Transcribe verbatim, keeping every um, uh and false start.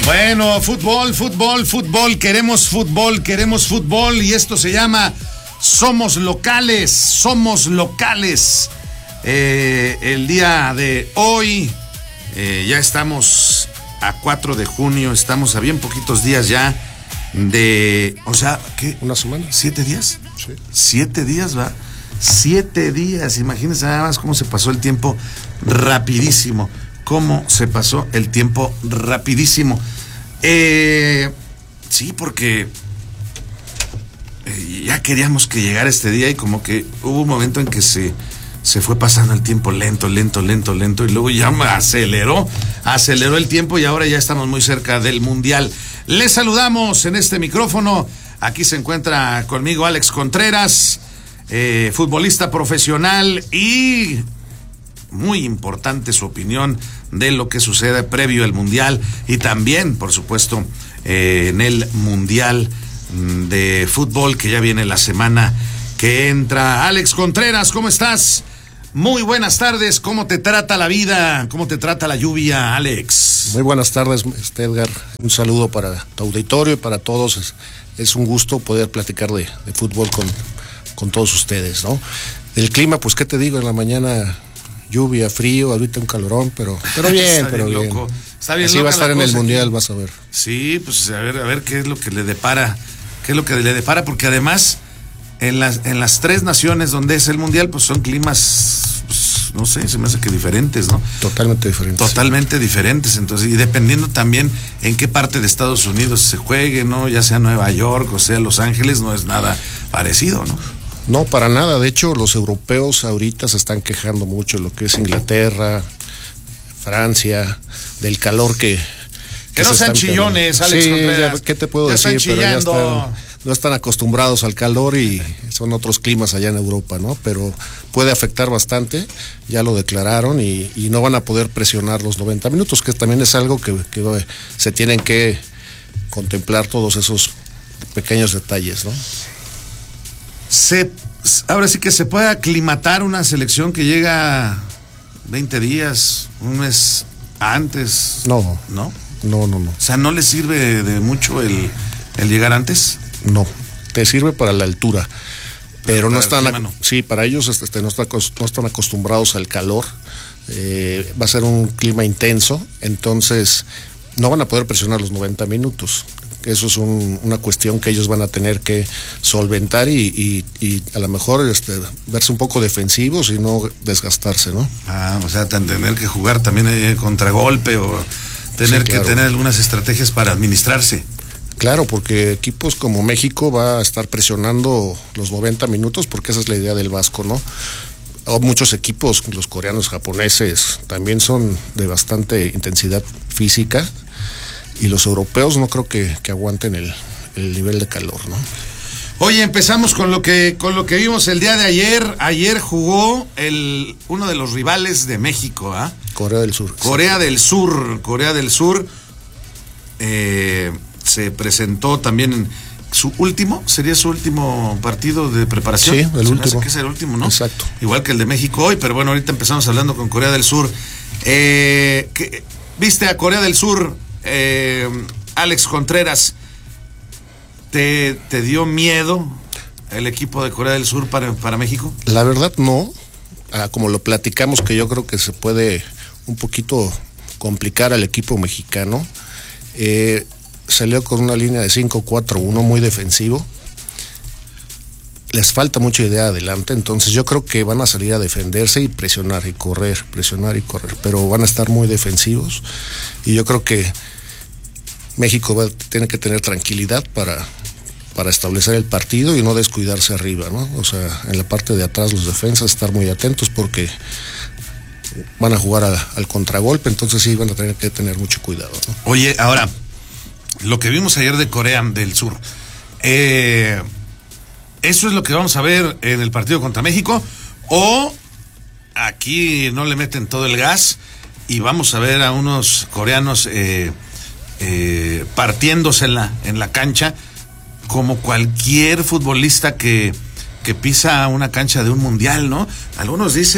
Bueno, fútbol, fútbol, fútbol, queremos fútbol, queremos fútbol y esto se llama Somos Locales, Somos Locales. Eh, el día de hoy, eh, ya estamos a cuatro de junio, estamos a bien poquitos días ya de, o sea, ¿qué? ¿Una semana? ¿Siete días? Sí. Siete días, ¿va? Siete días, imagínense nada más cómo se pasó el tiempo rapidísimo. Cómo se pasó el tiempo rapidísimo. Eh, sí, porque eh, ya queríamos que llegara este día y como que hubo un momento en que se, se fue pasando el tiempo lento, lento, lento, lento y luego ya aceleró, aceleró el tiempo y ahora ya estamos muy cerca del Mundial. Les saludamos en este micrófono. Aquí se encuentra conmigo Alex Contreras, eh, futbolista profesional y muy importante su opinión de lo que sucede previo al Mundial y también, por supuesto, eh, en el Mundial de Fútbol que ya viene la semana que entra. Alex Contreras, ¿cómo estás? Muy buenas tardes. ¿Cómo te trata la vida? ¿Cómo te trata la lluvia, Alex? Muy buenas tardes, Edgar. Un saludo para tu auditorio y para todos. Es, es un gusto poder platicar de, de fútbol con, con todos ustedes, ¿no? El clima, pues, ¿qué te digo? En la mañana lluvia, frío, ahorita un calorón, pero pero bien, Está pero bien. bien. Loco. Está bien Así va a estar en el Mundial, vas a ver. Sí, pues a ver, a ver qué es lo que le depara, qué es lo que le depara, porque además en las en las tres naciones donde es el Mundial, pues son climas, pues, no sé, se me hace que diferentes, ¿no? Totalmente diferentes. Totalmente sí. diferentes, entonces, y dependiendo también en qué parte de Estados Unidos se juegue, ¿no? Ya sea Nueva York o sea Los Ángeles, no es nada parecido, ¿no? No, para nada. De hecho, los europeos ahorita se están quejando mucho de lo que es Inglaterra, Francia, del calor que... Que, que no sean chillones, Alex sí, Contreras. Ya, ¿qué te puedo ya decir? Están pero ya chillando. están, no están acostumbrados al calor y son otros climas allá en Europa, ¿no? Pero puede afectar bastante, ya lo declararon y, y no van a poder presionar los noventa minutos, que también es algo que, que se tienen que contemplar todos esos pequeños detalles, ¿no? Se, ahora sí que se puede aclimatar una selección que llega veinte días, un mes antes. No. ¿No? No, no, no. O sea, ¿no les sirve de mucho el, el llegar antes? No, te sirve para la altura, pero, pero no están, clima, no. sí, para ellos este, no, están, no están acostumbrados al calor, eh, va a ser un clima intenso, entonces no van a poder presionar los noventa minutos. Eso es un, una cuestión que ellos van a tener que solventar y, y, y a lo mejor este, verse un poco defensivos y no desgastarse, ¿no? Ah, o sea, tener que jugar también eh, contragolpe o tener sí, claro. que tener algunas estrategias para administrarse. Claro, porque equipos como México va a estar presionando los noventa minutos porque esa es la idea del Vasco, ¿no? O muchos equipos, los coreanos, japoneses, también son de bastante intensidad física. Y los europeos no creo que, que aguanten el, el nivel de calor, ¿no? Oye, empezamos con lo que con lo que vimos el día de ayer. Ayer jugó el uno de los rivales de México, ¿ah? ¿eh? Corea del Sur. Corea del Sur, Corea del Sur. Eh, se presentó también en su último, sería su último partido de preparación. Sí, el se último. Me hace que es el último, ¿no? Exacto. Igual que el de México hoy, pero bueno, ahorita empezamos hablando con Corea del Sur. Eh, ¿qué, ¿Viste a Corea del Sur? Eh, Alex Contreras, ¿te, ¿te dio miedo el equipo de Corea del Sur para, para México? La verdad no, ah, como lo platicamos, que yo creo que se puede un poquito complicar al equipo mexicano. Eh, salió con una línea de cinco cuatro uno muy defensivo, les falta mucha idea adelante, entonces yo creo que van a salir a defenderse y presionar y correr, presionar y correr, pero van a estar muy defensivos y yo creo que México va, tiene que tener tranquilidad para, para establecer el partido y no descuidarse arriba, ¿no? O sea, en la parte de atrás los defensas estar muy atentos porque van a jugar a, al contragolpe, entonces sí van a tener que tener mucho cuidado, ¿no? Oye, ahora, lo que vimos ayer de Corea del Sur, eh, ¿eso es lo que vamos a ver en el partido contra México? ¿O aquí no le meten todo el gas y vamos a ver a unos coreanos eh, eh, partiéndose en la, en la cancha como cualquier futbolista que, que pisa una cancha de un mundial, ¿no? Algunos dicen